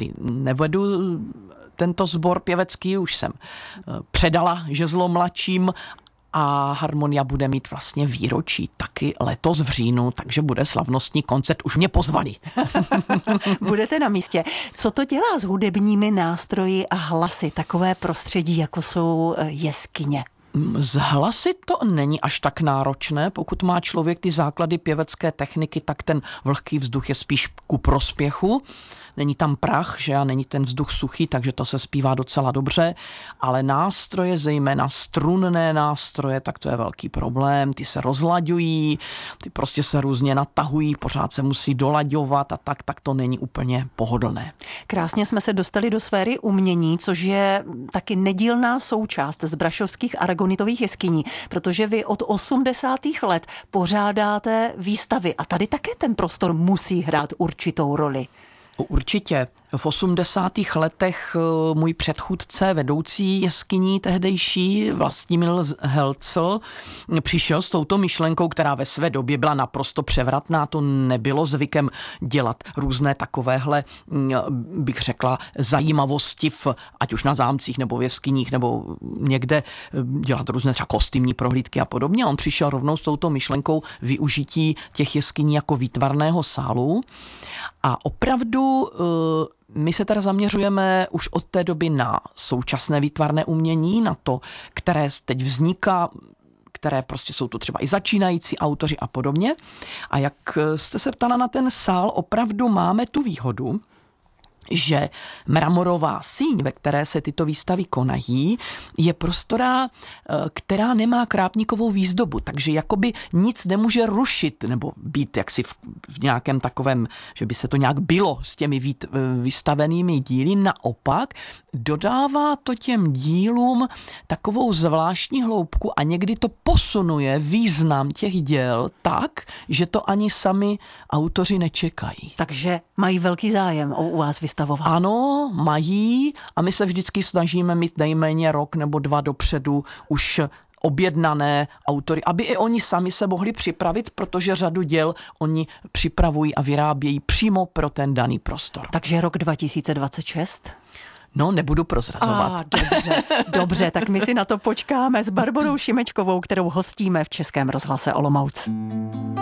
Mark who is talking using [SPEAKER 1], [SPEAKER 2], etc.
[SPEAKER 1] který nevedu tento sbor pěvecký, už jsem předala žezlo mladším a Harmonia bude mít vlastně výročí taky letos v říjnu, takže bude slavnostní koncert. Už mě pozvali.
[SPEAKER 2] Budete na místě. Co to dělá s hudebními nástroji a hlasy, takové prostředí, jako jsou jeskyně?
[SPEAKER 1] Z hlasy to není až tak náročné. Pokud má člověk ty základy pěvecké techniky, tak ten vlhký vzduch je spíš ku prospěchu. Není tam prach, že a není ten vzduch suchý, takže to se zpívá docela dobře, ale nástroje, zejména strunné nástroje, tak to je velký problém. Ty se rozlaďují, ty prostě se různě natahují, pořád se musí dolaďovat a tak to není úplně pohodlné.
[SPEAKER 2] Krásně jsme se dostali do sféry umění, což je taky nedílná součást z brašovských aragonitových jeskyní, protože vy od 80. let pořádáte výstavy a tady také ten prostor musí hrát určitou roli.
[SPEAKER 1] Určitě. V 80. letech můj předchůdce, vedoucí jeskyní tehdejší, Vlastimil Helcl, přišel s touto myšlenkou, která ve své době byla naprosto převratná. To nebylo zvykem dělat různé takovéhle, bych řekla, zajímavosti, ať už na zámcích nebo v jeskyních nebo někde dělat různé třeba kostýmní prohlídky a podobně. On přišel rovnou s touto myšlenkou využití těch jeskyní jako výtvarného sálu. A opravdu my se teda zaměřujeme už od té doby na současné výtvarné umění, na to, které teď vzniká, které prostě jsou to třeba i začínající autoři a podobně. A jak jste se ptala na ten sál, opravdu máme tu výhodu, že mramorová síň, ve které se tyto výstavy konají, je prostora, která nemá krápníkovou výzdobu, takže jakoby nic nemůže rušit nebo být jaksi v nějakém takovém, že by se to nějak bylo s těmi vystavenými díly. Naopak dodává to těm dílům takovou zvláštní hloubku a někdy to posunuje význam těch děl tak, že to ani sami autoři nečekají.
[SPEAKER 2] Takže mají velký zájem u vás vystavovat.
[SPEAKER 1] Ano, mají a my se vždycky snažíme mít nejméně rok nebo 2 dopředu už objednané autory, aby i oni sami se mohli připravit, protože řadu děl oni připravují a vyrábějí přímo pro ten daný prostor.
[SPEAKER 2] Takže rok 2026?
[SPEAKER 1] No, nebudu prozrazovat.
[SPEAKER 2] Dobře, tak my si na to počkáme s Barborou Šimečkovou, kterou hostíme v Českém rozhlase Olomouc.